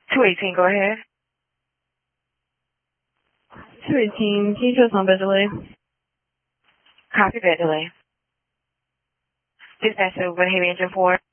218, go ahead. 218, can you show us on bed delay? Copy bed delay. Dispatcher, what heavy engine 4?